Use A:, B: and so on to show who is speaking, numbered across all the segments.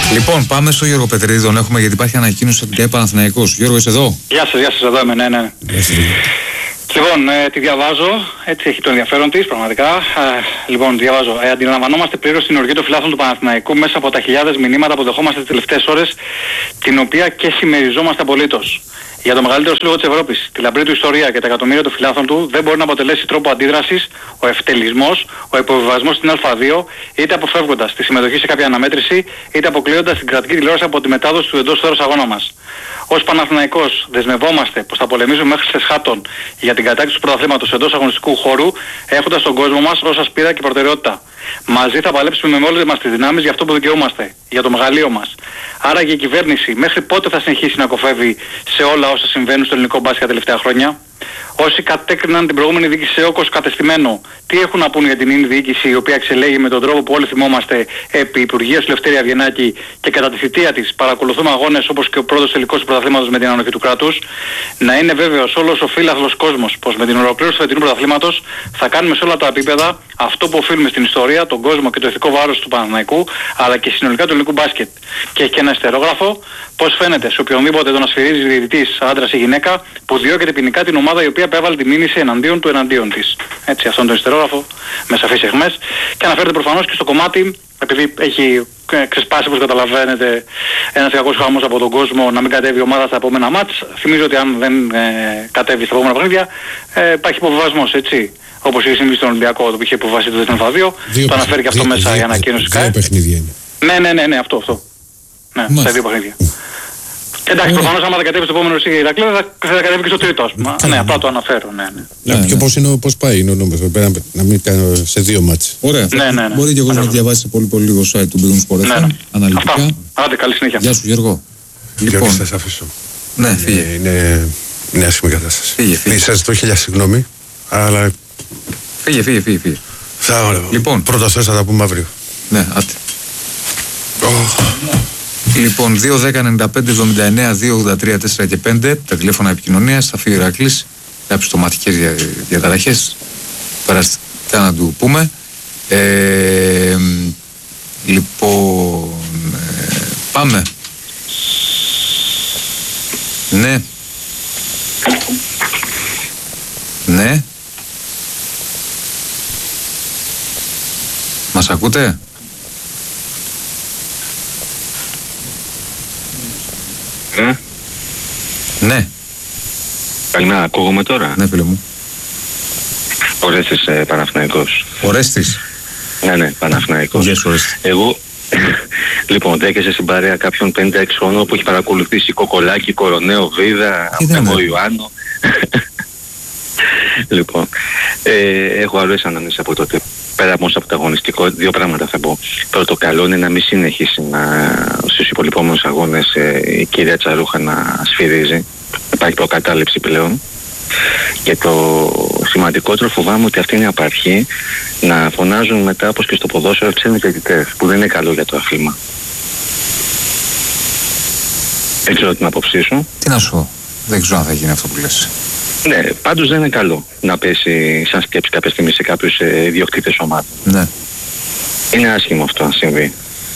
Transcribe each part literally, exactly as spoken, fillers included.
A: Λοιπόν, πάμε στο Γιώργο Πετρίδη, τον έχουμε γιατί υπάρχει ανακοίνωση από την ΚΑΕ Παναθηναϊκός. Γιώργο, είσαι εδώ?
B: Γεια σας, γεια σας, εδώ είμαι, ναι, ναι. Λοιπόν, ε, τη διαβάζω, έτσι έχει το ενδιαφέρον της, πραγματικά. Ε, λοιπόν, διαβάζω. Ε, αντιλαμβανόμαστε πλήρως την οργή των φιλάθλων του Παναθηναϊκού μέσα από τα χιλιάδες μηνύματα που δεχόμαστε τις τελευταίες ώρες, την οποία και συμμεριζόμαστε απολύτως. Για το μεγαλύτερο σύλλογο της Ευρώπης, τη λαμπρή του ιστορία και τα εκατομμύρια των φιλάθλων του δεν μπορεί να αποτελέσει τρόπο αντίδρασης ο ευτελισμός, ο υποβιβασμός στην Α2, είτε αποφεύγοντας τη συμμετοχή σε κάποια αναμέτρηση, είτε αποκλείοντας την κρατική τηλεόραση από τη μετάδοση του εντός θέρος αγώνα μας. Ως Παναθηναϊκός δεσμευόμαστε πως θα πολεμήσουμε μέχρι σε σχάτων για την κατάκτηση του πρωταθλήματος εντός αγωνιστικού χώρου, έχοντας τον κόσμο μας ως ασπίδα και προτεραιότητα. Μαζί θα παλέψουμε με όλες μας τις δυνάμεις για αυτό που δικαιούμαστε, για το μεγαλείο μας. Άρα και η κυβέρνηση μέχρι πότε θα συνεχίσει να κοφεύει σε όλα όσα συμβαίνουν στο ελληνικό μπάσκετ τα τελευταία χρόνια? Όσοι κατέκριναν την προηγούμενη διοίκηση σε όκος κατεστημένο, τι έχουν να πούν για την ίδια διοίκηση η οποία εξελέγει με τον τρόπο που όλοι θυμόμαστε επί Υπουργείας του Λευτέρη Αβγενάκη και κατά τη θητεία της παρακολουθούμε αγώνες όπως και ο πρώτος τελικός του πρωταθλήματος με την ανοχή του κράτους? Να είναι βέβαιος όλος ο φίλαθλος κόσμος πως με την ολοκλήρωση του φετινού πρωταθλήματος θα κάνουμε σε όλα τα επίπεδα αυτό που οφείλουμε στην ιστορία, τον κόσμο και το ηθικό βάρος του Παναθηναϊκού αλλά και συνολικά του ελληνικού μπάσκετ. Και έχει και ένα ιστερόγραφο πώς φαίνεται σε οποιονδήποτε τον ασφυρίζει διαιτητής, άντρας ή γυναίκα, που διώκεται ποινικά την ομάδα η οποία επέβαλε τη μήνυση εναντίον του εναντίον της. Έτσι, αυτόν τον ιστερόγραφο με σαφείς αιχμές. Και αναφέρεται προφανώς και στο κομμάτι, επειδή έχει ξεσπάσει, όπως καταλαβαίνετε, ένας κακός χαμός από τον κόσμο να μην κατέβει η ομάδα στα επόμενα μάτς. Θυμίζω ότι αν δεν ε, κατέβει στα επόμενα παιχνίδια, ε, υπάρχει υποβιβασμός, έτσι. Όπως είχε συμβεί στον Ολυμπιακό, το που είχε υποβάσει το Δ2, το αναφέρει και αυτό δύο, μέσα δύο, η ανακοίνωση της ΚΑΕ.
C: Δύο παιχνίδια είναι.
B: Ναι, ναι, ναι, ναι, αυτό, αυτό. Ναι, Μάλιστα. Στα δύο παιχνίδια. Εντάξει, προφανώς άμα θα κατέβει στο επόμενο η Ηρακλή θα, θα κατέβει και στο τρίτο, ας πούμε. Ναι, απλά το αναφέρω, ναι, ναι.
C: Ναι, ναι, και πώς, είναι, πώς πάει είναι ο νόμος, να μην κάνω σε δύο μάτς.
A: Ωραία.
B: Ναι, ναι, ναι.
A: Μπορεί και εγώ να διαβάσει σε πολύ πολύ λίγο site του Big Sport
B: ναι, ναι.
A: αναλυτικά.
B: Αυτά. Άντε, καλή συνέχεια.
A: Γεια σου Γιώργο.
C: Λοιπόν, θα σας αφήσω.
A: Ναι, φύγε.
C: Είναι, είναι άσχημη κατάσταση.
A: Φύγε, φύγε.
C: Σας ζητώ χίλια συγγνώμη, αλλά...
A: Φύγε, φύγε, φύγε. φύγε.
C: Θα,
A: λοιπόν.
C: Πρώτα θα τα πούμε αύριο.
A: Ναι, άτε.
C: Oh.
A: Λοιπόν, δύο δέκα ενενήντα πέντε εβδομήντα εννέα δύο ογδόντα τρία τέσσερα και πέντε τα τηλέφωνα επικοινωνίας. Θα φύγει ο Ηρακλής. Κάποιες στοματικές δια, διαταραχές. Περαστικά να του πούμε. Ε, λοιπόν, ε, πάμε. Ναι. Ναι. Μας ακούτε?
D: Ε?
A: Ναι.
D: Καλημέρα, ακούγομαι τώρα.
A: Ναι, φίλε μου.
D: Ορέστης ε, Παναθηναϊκός.
A: Ορέστης.
D: Ναι, ναι, Παναθηναϊκός.
A: Yes, Ορέστη.
D: Εγώ, λοιπόν, δέκεσαι στην παρέα κάποιον πενήντα έξι χρονών που έχει παρακολουθήσει Κοκολάκη, Κοροναίο, Βίδα, Αμφεμό Ιωάννου. Λοιπόν, ε, έχω αρέσει ανάμεσα από τότε. Πέρα όμως από το αγωνιστικό, δύο πράγματα θα πω. Πρώτο, καλό είναι να μην συνεχίσει να, στους υπολοιπόμενους αγώνες ε, η κυρία Τσαρούχα να σφυρίζει. Υπάρχει προκατάληψη πλέον. Και το σημαντικότερο φοβάμαι ότι αυτή είναι η απαρχή να φωνάζουν μετά όπως και στο ποδόσφαιρο ξένοι διαιτητές, που δεν είναι καλό για το αθλήμα. Δεν ξέρω την άποψή σου.
A: Τι να σου πω, δεν ξέρω αν θα γίνει αυτό που λες.
D: Ναι, πάντως δεν είναι καλό να πέσει σαν σκέψη κάποια στιγμή σε κάποιους ε, ιδιοκτήτες ομάδων.
A: Ναι.
D: Είναι άσχημο αυτό να συμβεί.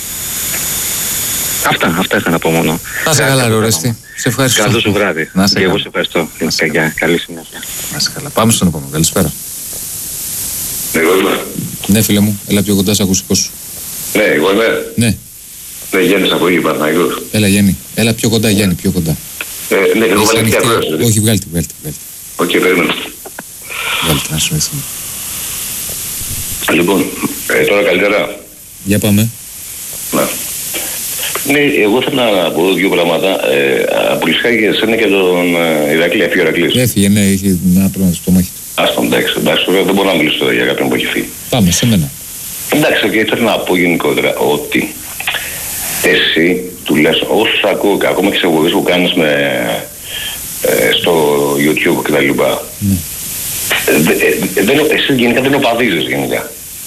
D: Αυτά, αυτά είχα να πω μόνο.
A: Να σε καλά, Ορέστη. Σε ευχαριστώ.
D: Καλό σου βράδυ.
A: Να σε
D: και εγώ σε ευχαριστώ. Σε καλά. Καλή συνέχεια.
A: Να σε καλά. Πάμε στον επόμενο. Καλησπέρα.
E: Εγώ είμαι.
A: Ναι, φίλε μου, έλα πιο κοντά σε ακουστικό σου.
E: Ναι, εγώ είμαι.
A: Ναι.
E: Ναι, Γιάννης από εκεί, Παναθηναϊκός.
A: Έλα, Γιάννη. Έλα πιο κοντά, Γιάννη, πιο κοντά.
E: Ε, ναι, εγώ βάλει και
A: όχι, βγάλτε, βγάλτε, βγάλτε.
E: Οκ, περίμενε.
A: Βγάλτε, να συνοηθούμε.
E: Λοιπόν, ε, τώρα καλύτερα.
A: Για πάμε.
E: Να. Ναι, εγώ θέλω να πω δύο πράγματα. Ε, απολυσχάει και εσένα και τον ε, Ηρακλή, αφή ο Ηρακλής.
A: Έφυγε, ναι, είχε ένα πρόβλημα στο μάχη.
E: Ας τον εντάξει, εντάξει, δεν μπορώ να μιλήσω τώρα για κάποιον που έχει φύγει.
A: Πάμε, σε μένα.
E: Εντάξει, και θέλω να πω γενικότερα ότι εσύ, τουλάχιστον όσους ακούω, ακόμα και σε εγωγές που κάνεις με, ε, στο YouTube και τα λοιπά,
A: ναι.
E: ε, δεν, εσύ γενικά δεν οπαδίζεις γενικά.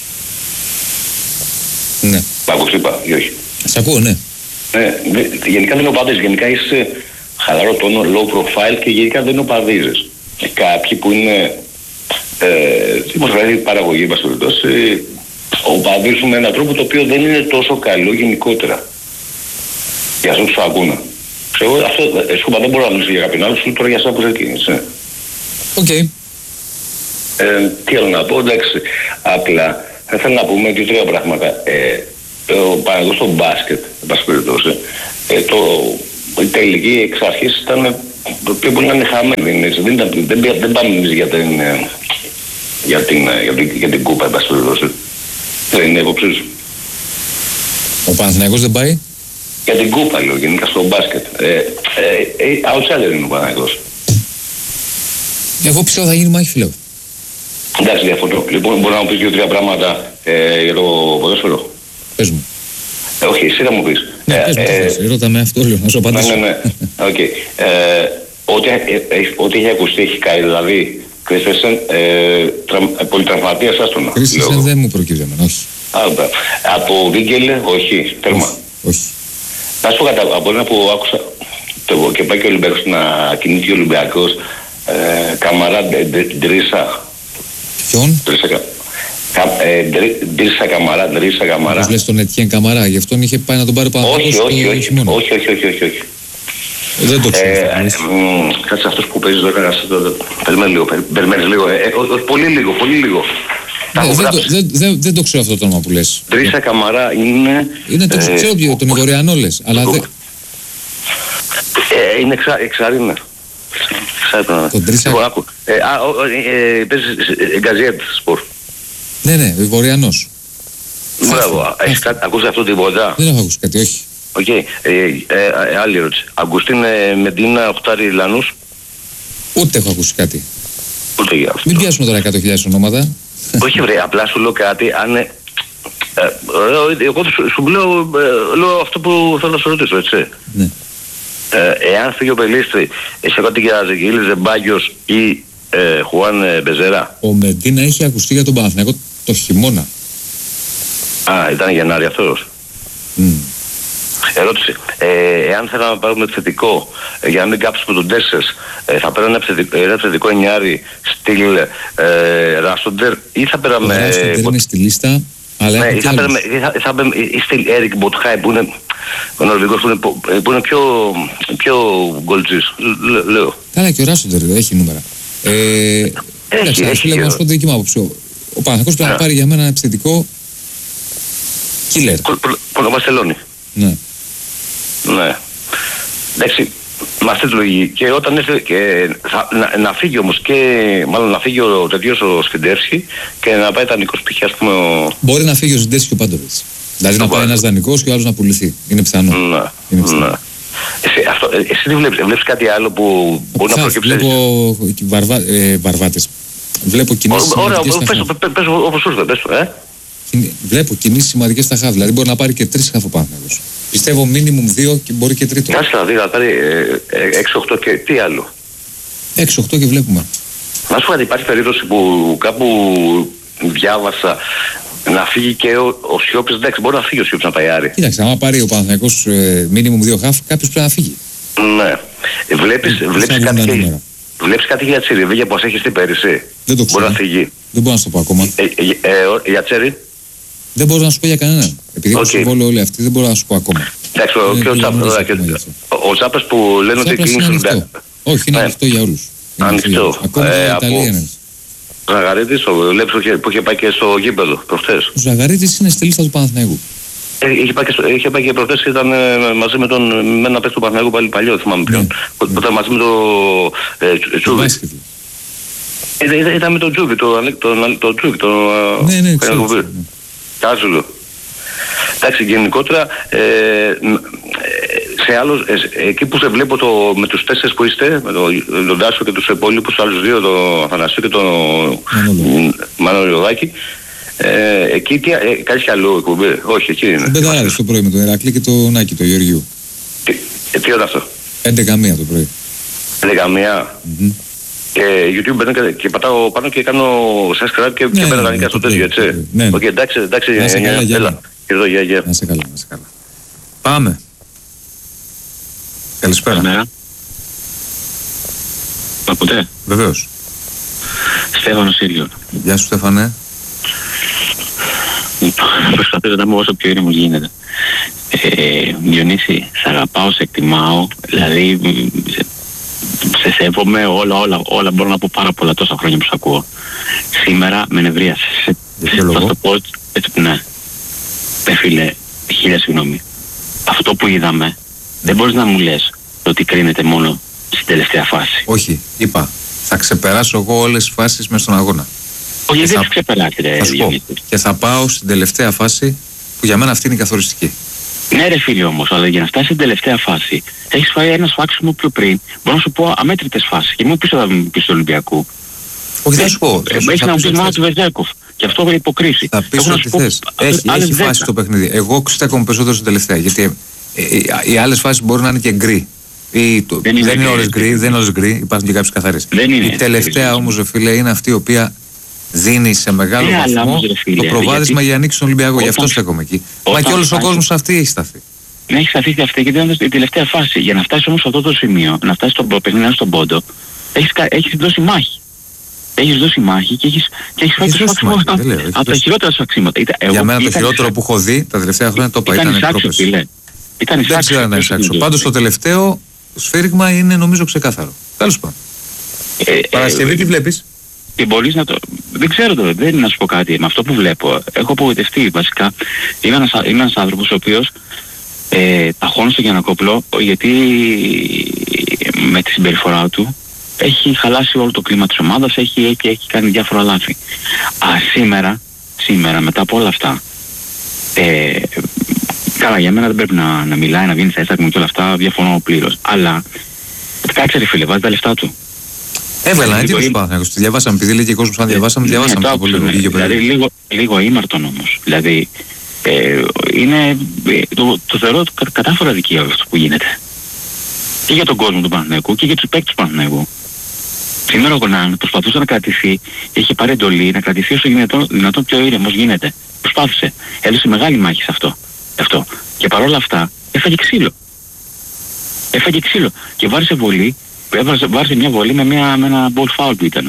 A: Ναι.
E: Μ' ακούς είπα ή όχι?
A: Σ' ακούω, ναι.
E: Ναι, δε, γενικά δεν οπαδίζεις, γενικά είσαι χαλαρό τόνο, low profile και γενικά δεν οπαδίζεις. Και κάποιοι που είναι, ε, δηλαδή παραγωγή μας περιπτώσει, οπαδίζουν με έναν τρόπο το οποίο δεν είναι τόσο καλό γενικότερα. Για αυτούς που ακούνε. Ξέρω, αυτό, σου είπα, δεν μπορώ να μιλήσω για κάποιον άλλο, σου τώρα για εσάς που είσαι εκεί.
A: Οκ. Okay.
E: Ε, τι άλλο να πω, εντάξει, απλά θα ήθελα να πούμε δύο-τρία πράγματα. Ε, ο Παναγιώτης στο μπάσκετ, εν πάση περιπτώσει, ε, το, η τελική εξ αρχής ήταν πιο πολύ να είναι χαμένη. Δεν, ήταν, δεν, δεν πάμε εμείς για την, για την, για την, για την κούπα, εν πάση περιπτώσει. Δεν είναι υποψή σου.
A: Ο Παναθηναϊκός δεν πάει?
E: Για την κούπα, λέω, γενικά στο μπάσκετ. Ε, ε, ε, outsider είναι ο Παναγιώτης.
A: Εγώ πιστεύω θα γίνει μάχη, φίλε.
E: Εντάξει, διαφωνώ. Λοιπόν, μπορεί να μου πεις δύο-τρία πράγματα ε, για το ποδόσφαιρο.
A: Πες μου.
E: Ε, όχι, εσύ θα μου πεις.
A: Ναι, ε, πες μου, ε, πες, ρώτα με αυτό, λέω, να σου απαντήσω.
E: Ναι, ναι, ναι. Okay. ε, ό,τι, ε, ό,τι έχει ακουστεί έχει κάνει, δηλαδή, Κρίστενσεν, ε, πολυτραυματίας άστονα.
A: Κρίστενσεν δεν μου προκύπτει εμένα, όχι.
E: Α, από Βίγκελε, όχι, τέρμα.
A: Όχι.
E: Να σου πω κατά, από ένα που άκουσα, το, και πάει και ο Ολυμπιακός να κινηθεί ο Ολυμπιακός, ε, Καμαρά Ντρίσα.
A: Ποιον?
E: Ντρίσα Καμαρά, Ντρίσα Καμαρά.
A: Όπως λες τον Ετιέν Καμαρά, γι' αυτόν είχε πάει να τον πάρει πάνω.
E: Όχι, όχι, όχι, όχι, όχι, όχι, όχι, όχι.
A: Δεν το ξέρω.
E: Κάτσε αυτός που παίζει τώρα, περιμένει λίγο, περιμένει λίγο, πολύ λίγο, πολύ λίγο.
A: Δεν το ξέρω αυτό το όνομα που λες.
E: Ντρίσα Καμαρά είναι...
A: Είναι το ξέρω ποιο, τον Ιγωριανό λες, αλλά δεν...
E: Είναι εξαρίνα.
A: Τον Ντρίσα...
E: Παίζει Γκαζιέτ σπορ.
A: Ναι, ναι, ο Βορειανός.
E: Μπράβο, ακούσει αυτό τίποτα?
A: Δεν έχω ακούσει κάτι, όχι.
E: Οκ, άλλη ερώτηση. Αγκουστίν Μεντίνα, Οχτάρι Λανούς.
A: Ούτε έχω ακούσει κάτι.
E: Ούτε για αυτό.
A: Μην πιάσουμε τώρα εκατό χιλιάδες ονόματα.
E: Όχι βρε, απλά σου λέω κάτι, αν... Εγώ σου λέω αυτό που θέλω να σου ρωτήσω, έτσι.
A: Ναι.
E: Εάν φύγει ο Πελίστρη, έχει κάτι για Ζεγγίλη, Ζεμπάγιος ή Χουάν Μπεζέρα?
A: Ο Μεντίνα έχει ακουστεί για τον Παναθηναϊκό το χειμώνα.
E: Α, ήταν Γενάρη αυτός.
A: Mm.
E: Ερώτηση. Ε, εάν θέλαμε να πάρουμε επιθετικό, ε, για να μην κάψουμε τον Τέσσερς, ε, θα πέραμε ένα επιθετικό εννιάρι στυλ ε, Ράσοντερ ή θα πέραμε...
A: Ο Ράσοντερ είναι στη λίστα, αλλά
E: ναι,
A: έχει
E: θα πέραμε, ή θα πέραμε ή στυλ Έρικ Μποτχάι που είναι ο Νορβηγός που είναι, που είναι πιο, πιο γκολτζής, λέω.
A: Καλά, και ο Ράσοντερ έχει νούμερα. Ε,
E: έχει,
A: εντάξει,
E: έχει.
A: Λέγω να σου πω τη δική μου άποψη. Ο Παναθηναϊκός πρέπει να πάρει για μένα ένα επιθετικό killer.
E: Πορτογαλία.
A: Ναι.
E: Ναι. Εντάξει, με αυτή τη λογική. Και όταν έρθει και θα, να, να φύγει όμως και μάλλον να φύγει ο τέτοιος ο Σφιντέρσκι και να πάει δανεικός π.χ. ας πούμε ο...
A: Μπορεί να φύγει ο Σφιντέρσκι και ο Πάντοβιτς. Δηλαδή να πάει ένας δανεικός και ο άλλος να πουληθεί. Είναι πιθανό.
E: Ναι.
A: Είναι πιθανό.
E: Ναι. Εσύ, αυτό, εσύ τι βλέπεις, βλέπεις κάτι άλλο που μπορεί να προκύψει?
A: Βλέπω βαρβα, ε, βαρβάτες. Βλέπω κινήσεις σημαντικές στα χαφ.
E: Ωραία, πες όπως σου πες το, ε.
A: Βλέπω κινήσεις σημαντικές στα χαφ. Δηλαδή μπορεί να πάρει και τρεις χαφ ο Παναθηναϊκός. Πιστεύω μίνιμουμ δύο και μπορεί και τρίτο.
E: Κάτσε να δει, να πάρει έξι οκτώ και τι άλλο.
A: έξι οκτώ και βλέπουμε.
E: Να σου πω, υπάρχει περίπτωση που κάπου διάβασα να φύγει και ο, ο Σιώπης. Εντάξει, μπορεί να φύγει ο Σιώπης να πάει Άρη.
A: Κοίταξε, άμα πάρει ο Παναθηναϊκός μίνιμουμ δύο χαφ, κάποιος πρέπει να φύγει.
E: Ναι. Βλέπεις, ε, βλέπεις, κάτι, και, βλέπεις κάτι για Τσιριβί που μας έχει στεί πέρυσι?
A: Δεν το ξέρω.
E: Μπορεί να φύγει.
A: Δεν μπορώ να σου το πω ακόμα.
E: Ε, ε, ε, ε, για Τσέρι.
A: Δεν μπορώ να σου πω για κανέναν. Επειδή έχω συμβόλαιο όλοι αυτοί, δεν μπορώ να σου πω ακόμα.
E: Εντάξει, ο Τσάπας που λένε ότι κλείνει στον Ολυμπιακό.
A: Όχι, είναι ανοιχτό για όλους.
E: Ανοιχτό.
A: Ακόμα και η Ιταλία είναι.
E: Ο Ζαγαρίτης, ο Λέψος που είχε πάει και στο γήπεδο προχθές.
A: Ο Ζαγαρίτης είναι στη λίστα του Παναθηναϊκού.
E: Είχε πάει, και στο, είχε πάει και προχθές και ήταν ε, μαζί με, τον, με ένα παίκτη του Παναθηναϊκού πάλι παλιό, θυμάμαι ποιον. Που ήταν μαζί με το ε, Τσούβι. Ήταν, ήταν με τον Τσούβι, τον το, το Τσούβι, τον...
A: Ναι, ναι, ξέρω.
E: Κάζουλο. Εντάξει, γενικότερα, ε, σε άλλους, ε, εκεί που σε βλέπω το, με τους τέσσερις που είστε, με τον το Τάσο και τους υπόλοιπους άλλους δύο, τον Αθανασίου και τον Μανολιωδάκη, ε, εκεί τι, ε, κάνεις κι άλλο εκπομπή? Όχι, εκεί είναι.
A: Πεντάρες το πρωί με τον Ηρακλή και τον Νάκη, τον Γεωργιού.
E: Τι, ε, τι είναι αυτό?
A: έντεκα μία το πρωί.
E: έντεκα μία. Mm-hmm. Και YouTube μπαίνω και, και πατάω πάνω και κάνω subscribe και, ναι, και πέρα δανεικά στο τέτοιο, έτσι.
A: Ναι, ναι.
E: Οκ, okay, εντάξει, εντάξει,
A: να σε καλά,
E: έλα. Εδώ, γεια, γεια.
A: Να σε καλά, να σε καλά. Πάμε. Καλησπέρα.
F: Καλημέρα. Μ' ακούτε?
A: Βεβαίως.
F: Στέφανος Ήλιο.
A: Γεια σου, Στέφανε.
F: Προσπαθήσω να είμαι όσο πιο ήρεμο γίνεται. Ε, Διονύση, σε αγαπάω, σε εκτιμάω, δηλαδή σε, σε σέβομαι, όλα, όλα, όλα, μπορώ να πω πάρα πολλά τόσα χρόνια που σε ακούω. Σήμερα με νευρίασες. Θα σου το πω έτσι, ναι. Ε, φίλε, χίλια συγγνώμη. Αυτό που είδαμε, δεν μπορείς να μου λες ότι κρίνεται μόνο στην τελευταία φάση.
A: Όχι, είπα, θα ξεπεράσω εγώ όλες τις φάσεις μες στον αγώνα.
F: Όχι, δεν
A: θα,
F: θα ξεπεράσει, ρε.
A: Θα σου πω, και θα πάω στην τελευταία φάση που για μένα αυτή είναι η καθοριστική.
F: Ναι, ρε φίλε, όμως, αλλά για να φτάσει στην τελευταία φάση, έχεις φάει ένα σφάξιμο πιο πριν. Μπορώ να σου πω αμέτρητες φάσεις. Και μου πεις ότι πεις του Ολυμπιακού.
A: Όχι, θα σου πω.
F: Έχει να μου πεις μόνο του Βεζέκοφ. Και αυτό είναι υποκρίση.
A: Θα πεις ό,τι θες. Έχει, έχει φάση το παιχνίδι. Εγώ στέκομαι περισσότερο στην τελευταία. Γιατί ε, ε, οι άλλες φάσεις μπορούν να είναι και γκρι. Ή, το, δεν, δεν είναι όλες γκρι, δεν είναι όλες γκρι, υπάρχουν και κάποιες καθαρές. Η τελευταία όμως, φίλε, είναι αυτή η οποία δίνει σε μεγάλο
F: ε,
A: βαθμό όμως, φίλε, το προβάδισμα γιατί... για νίκη στον Ολυμπιακό. Γι' αυτό στέκομαι εκεί. Μα και όλος ο κόσμος αυτή έχει σταθεί.
F: Ναι, έχει σταθεί και αυτή και ήταν η τελευταία φάση. Για να φτάσει όμως σε αυτό το σημείο, να φτάσει στον παιχνίδι στον πόντο, έχεις δώσει μάχη. Έχεις δώσει μάχη και έχεις, και έχεις φάει το σφάξιμο από τα χειρότερα σφαξίματα.
A: Για μένα το χειρότερο που έχω δει τα τελευταία χρόνια το είπα, ήταν εκτρόπες.
F: Ήταν
A: δεν ξέρω αν ήταν εισάξιο. Πάντως το τελευταίο σφύριγμα είναι νομίζω ξεκάθαρο. Τέλος πάντων. Παρασκευή τι βλέπεις?
F: Και μπορείς να το... Δεν ξέρω τώρα, δεν είναι να σου πω κάτι. Με αυτό που βλέπω, έχω απογοητευτεί βασικά. Είμαι ένας, είμαι ένας άνθρωπος ο οποίος ε, ταχώνω στο Γιαννακόπουλο γιατί με τη συμπεριφορά του έχει χαλάσει όλο το κλίμα της ομάδας, έχει, έχει, έχει κάνει διάφορα λάθη. Α, σήμερα, σήμερα μετά από όλα αυτά, ε, καλά για μένα δεν πρέπει να, να μιλάει, να βγαίνει στα Instagram και όλα αυτά, διαφωνώ πλήρως. Αλλά, κάτσε ρε φίλε, βάζει τα λεφτά του.
A: Έβαλα, έτσι τους Παναθηναϊκούς, τη διαβάσαμε, επειδή λέει και ο κόσμος αν διαβάσαμε, διαβάσαμε το πολύ λίγο
F: Δηλαδή λίγο, λίγο ήμαρτον όμως, δηλαδή ε, είναι, το, το θεωρώ κα, κατάφορα δικαίωμα αυτό που γίνεται. Και για τον κόσμο του Παναθηναϊκού και για τους παίκτες του Παναθηναϊκού. Σήμερα ο Γονάν προσπαθούσε να κρατηθεί, είχε πάρει εντολή να κρατηθεί όσο δυνατόν, δυνατόν πιο ήρεμος γίνεται. Προσπάθησε, έδωσε μεγάλη μάχη σε αυτό. αυτό. Και παρόλα αυτά έφαγε ξύλο. Έφαγε ξύλο και βάρισε βολή. Έβαζε, βάζε μια βολή με, μια, με ένα ball foul που ήταν.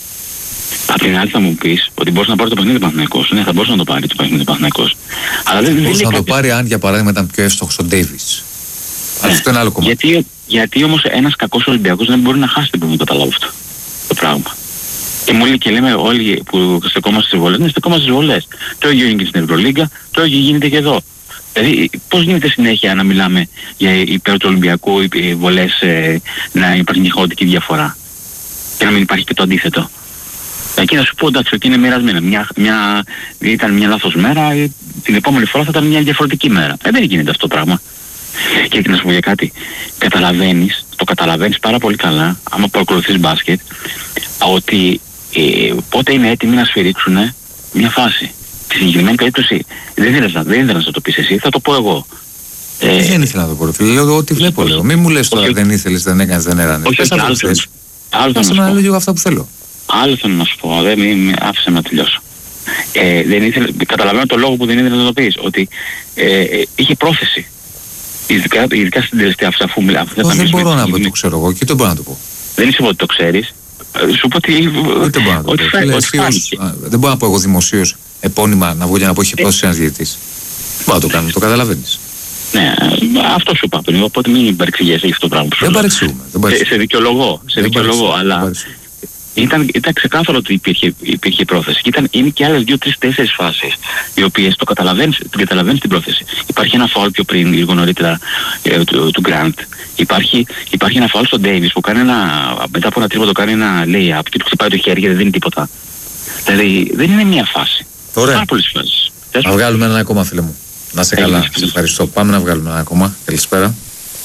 F: Απ' την άλλη θα μου πεις ότι μπορείς να πάρει το παιχνίδι του Παναθηναϊκός. Ναι, θα μπορούσε να το πάρει το παιχνίδι του Παναθηναϊκός. Αλλά δεν
A: μπορούσε να το πάρει αν για παράδειγμα ήταν πιο εύστοχος ο Ντέιβις. Ναι. Αυτό είναι άλλο κομμάτι.
F: Γιατί, γιατί όμως ένας κακός Ολυμπιακός δεν μπορεί να χάσει την πρώτη καταλάβω αυτό το πράγμα. Και μου λέει και λέμε όλοι που στεκόμαστε στις βολές, ναι, στεκόμαστε στις βολές. Το ίδιο γίνεται στην Ευρωλίγκα, το ίδιο γίνεται και εδώ. Δηλαδή, πώς γίνεται συνέχεια να μιλάμε για υπέρ του Ολυμπιακού, οι βολές ε, να υπάρχει μια χαοτική διαφορά και να μην υπάρχει και το αντίθετο. Εκεί να σου πω, εντάξει, εκεί είναι μοιρασμένα. Μια, μια, ήταν μια λάθος μέρα, την επόμενη φορά θα ήταν μια διαφορετική μέρα. Ε, δεν γίνεται αυτό το πράγμα. Και να σου πω για κάτι. Καταλαβαίνεις, το καταλαβαίνεις πάρα πολύ καλά, άμα παρακολουθείς μπάσκετ, ότι ε, πότε είναι έτοιμοι να σφυρίξουν μια φάση. Στη συγκεκριμένη περίπτωση δεν ήθελα να, να το πεις εσύ, θα το πω εγώ.
A: Ε, δεν ήθελα να το πω. Φίλε, λέω ότι βλέπω. Όχι, λέω. Μην μου λες τώρα δεν ήθελες, δεν έκανες, δεν έρανες.
F: Όχι, όχι, άλλο θες.
A: Άλλο θέλω να λέω λίγο αυτά που θέλω.
F: Άλλο θέλω να σου πω, δεν με άφησε να τελειώσω. Ε, δεν ήθελε, καταλαβαίνω το λόγο που δεν ήθελε να το πεις, ότι ε, είχε πρόθεση. Ειδικά, ειδικά στην τελευταία αυτή, αφού μιλάω.
A: Δεν μπορώ να πω, το ξέρω εγώ και δεν μπορώ να το πω.
F: Δεν είσαι ότι το ξέρεις. Σου πω ότι.
A: Δεν μπορώ να το πω. Δεν μπορώ να πω εγώ δημοσίως επώνυμα να βγω για να πω είχε πρόθεση ένας διαιτητής. Μπορώ να το κάνω, το καταλαβαίνεις.
F: Ναι, αυτό σου είπα πριν, οπότε μην παρεξηγέσαι για αυτό το πράγμα που σου
A: λέω. Δεν παρεξηγούμε.
F: Σε, σε δικαιολογώ, σε δικαιολογώ, αλλά ήταν, ήταν ξεκάθαρο ότι υπήρχε, υπήρχε πρόθεση. Και ήταν, είναι και άλλες δύο, τρεις, τέσσερις φάσεις, οι οποίες το καταλαβαίνεις, το καταλαβαίνεις την πρόθεση. Υπάρχει ένα φάουλ πιο πριν, λίγο νωρίτερα, ε, του, του Grant. Υπάρχει, υπάρχει ένα φάουλ στον Davis που κάνει ένα, μετά από ένα τρίποντο κάνει ένα layup και του χτυπάει το χέρι και δεν δίνει τίποτα. Δηλαδή δεν είναι μία φάση.
A: Ωραία.
F: Πάρα πολλές φάσεις.
A: Να βγάλουμε ένα ακόμα, φίλε μου. Να είσαι καλά. Σε ευχαριστώ. Πάμε να βγάλουμε ένα ακόμα. Καλησπέρα.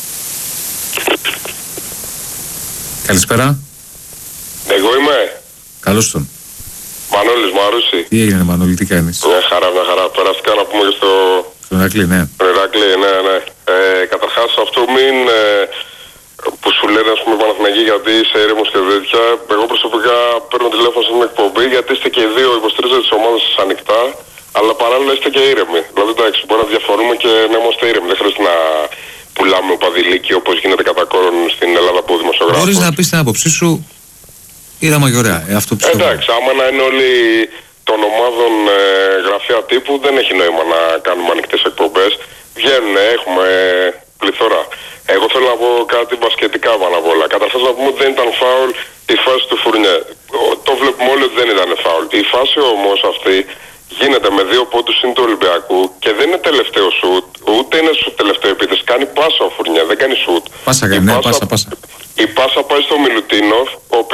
A: Καλησπέρα.
G: Εγώ είμαι.
A: Καλώς τον.
G: Μανώλης Μαρούση.
A: Τι έγινε Μανώλη, τι κάνεις?
G: Μια χαρά, μια χαρά. Περαστικά να πούμε και στο...
A: Στον Ηρακλή, ναι.
G: Στον Ηρακλή, ναι, ναι. Ε, καταρχάς αυτό μην... Ε, που σου λένε ας πούμε Παναθηναϊκοί γιατί είσαι ήρεμος και τέτοια. Εγώ προσωπικά παίρνω τηλέφωνο στην εκπομπή γιατί είστε και οι δύο υποστηρίζετε τις ομάδες σας ανοιχτά. Αλλά παράλληλα είστε και ήρεμοι. Δηλαδή εντάξει, μπορεί να διαφορούμε και να είμαστε ήρεμοι. Δεν χρειάζεται να πουλάμε οπαδηλίκη όπως γίνεται κατά κόρον στην Ελλάδα από δημοσιογράφους.
A: Μπορείς να πεις την άποψή σου ήρεμα και ωραία. Ε, αυτό πιστεύω.
G: Εντάξει, άμα να είναι όλοι των ομάδων ε, γραφεία τύπου δεν έχει νόημα να κάνουμε ανοιχτές εκπομπές. βγαίνουν, έχουμε πληθώρα. Εγώ θέλω να πω κάτι μπασκετικά πάνω απ' όλα. Καταρχάς να πούμε ότι δεν ήταν φάουλ η φάση του Φουρνιέ. Το βλέπουμε όλοι ότι δεν ήταν φάουλ. Η φάση όμως αυτή γίνεται με δύο πόντους συν του Ολυμπιακού και δεν είναι τελευταίο σουτ, ούτε είναι στο τελευταίο επίθεση. Κάνει πάσα ο Φουρνιέ, δεν κάνει σουτ.
A: Πάσα κάνει, ναι, πάσα, πάσα.
G: Η πάσα πάει στο Μιλουτίνοφ, ο οποίος